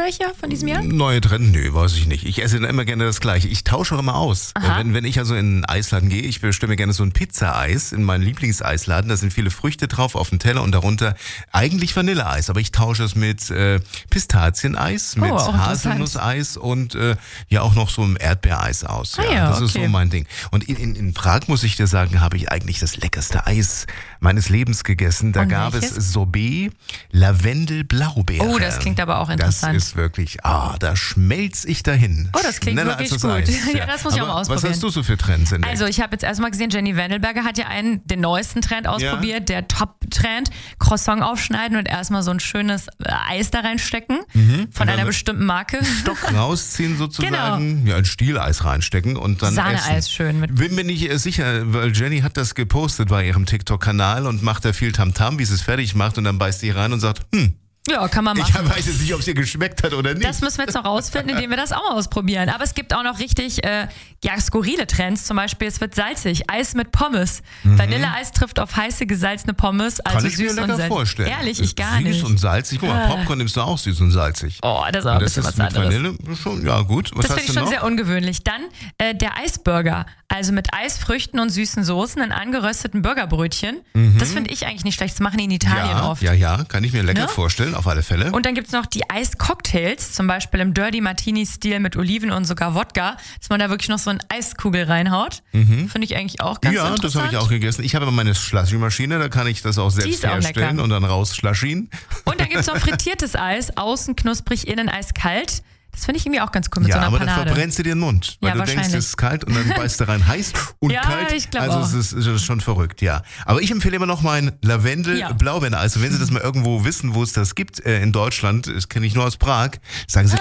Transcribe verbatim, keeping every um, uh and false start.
welche von diesem Jahr? Neue Trend? Nö, weiß ich nicht. Ich esse dann immer gerne das Gleiche. Ich tausche auch immer aus. Aha. Wenn, wenn ich also in einen Eisladen gehe, ich bestelle mir gerne so ein Pizza-Eis in meinen Lieblingseisladen. Da sind viele Früchte drauf auf dem Teller und darunter eigentlich Vanilleeis. Aber ich tausche es mit äh, Pistazieneis, mit Oh, Haselnusseis und äh, ja auch noch so ein Erdbeereis aus. Ah Ja, ja, das ist okay. so mein Ding. Und in, in, in Prag, muss ich dir sagen, habe ich eigentlich das leckerste Eis meines Lebens gegessen. Da Und gab welches? es Sorbet Lavendel-Blaubeere. Oh, das klingt aber auch interessant. Das ist wirklich, ah, da schmelz ich dahin. Oh, das klingt Schneller wirklich als das gut. Eis. Ja, das muss ich auch Aber mal ausprobieren. Was hast du so für Trends entdeckt? Also ich habe jetzt erstmal gesehen, Jenny Wendelberger hat ja einen, den neuesten Trend ausprobiert, der Top-Trend, Croissant aufschneiden und erstmal so ein schönes äh, Eis da reinstecken von einer dann bestimmten Marke. Stock rausziehen sozusagen, Genau. ja, ein Stieleis reinstecken und dann Sahneeis essen. schön mit. Bin mir nicht äh, sicher, weil Jenny hat das gepostet bei ihrem TikTok-Kanal und macht da viel Tamtam, wie sie es fertig macht und dann beißt die rein und sagt, hm, Ja, kann man ich machen. weiß jetzt nicht, ob es ihr geschmeckt hat oder nicht. Das müssen wir jetzt noch rausfinden, indem wir das auch mal ausprobieren. Aber es gibt auch noch richtig äh, ja, skurrile Trends. Zum Beispiel, es wird salzig. Eis mit Pommes. Vanilleeis trifft auf heiße, gesalzene Pommes. Also Kann ich süß mir lecker und salzig. vorstellen. Ehrlich, Ist ich gar süß nicht. Süß und salzig. Guck mal, Ah. Popcorn nimmst du auch süß und salzig. Oh, das ist auch Und ein das bisschen ist was mit anderes. Vanille schon, ja gut. Was Das hast finde ich du schon noch? sehr ungewöhnlich. Dann äh, der Eisburger. Also mit Eisfrüchten und süßen Soßen in angerösteten Burgerbrötchen. Das finde ich eigentlich nicht schlecht. Das machen die in Italien ja, oft. ja, ja, kann ich mir lecker Ne? vorstellen, auf alle Fälle. Und dann gibt es noch die Eiscocktails, zum Beispiel im Dirty Martini-Stil mit Oliven und sogar Wodka, dass man da wirklich noch so eine Eiskugel reinhaut. Finde ich eigentlich auch ganz ja, interessant. das habe ich auch gegessen. Ich habe aber meine Slushy-Maschine, da kann ich das auch Die selbst ist auch herstellen lecker. und dann rausschlushien. Und dann gibt es noch frittiertes Eis, außen knusprig, innen eiskalt. Das finde ich irgendwie auch ganz cool mit Ja, so einer aber dann Panade. verbrennst du dir den Mund, weil Ja, du denkst, wahrscheinlich. es ist kalt und dann beißt du rein heiß und Ja, kalt. ich glaub also auch. es ist, es ist schon verrückt, ja. Aber ich empfehle immer noch mein Ja. Lavendel-Blaubeereneis. Also wenn Sie das mal irgendwo wissen, wo es das gibt äh, in Deutschland, das kenne ich nur aus Prag, sagen Sie